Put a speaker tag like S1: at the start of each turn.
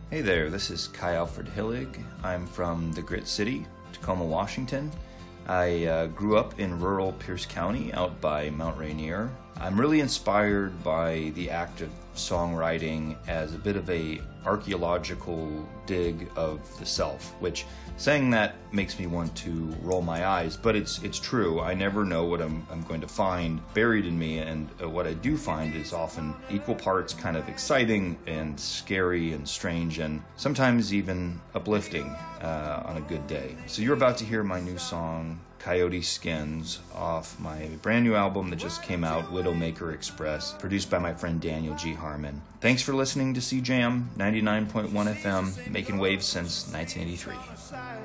S1: Hey there, this is Kai Alfred Hillig. I'm from the Grit City, Tacoma, Washington. I grew up in rural Pierce County out by Mount Rainier. I'm really inspired by the act of songwriting as a bit of a archaeological dig of the self, which saying that makes me want to roll my eyes, but it's true. I never know what I'm going to find buried in me, and what I do find is often equal parts kind of exciting and scary and strange and sometimes even uplifting on a good day. So you're about to hear my new song, Coyote Skins, off my brand new album that just came out, Widowmaker Express, produced by my friend Daniel G. Harmon. Thanks for listening to CJAM 99.1 FM, making waves since 1983.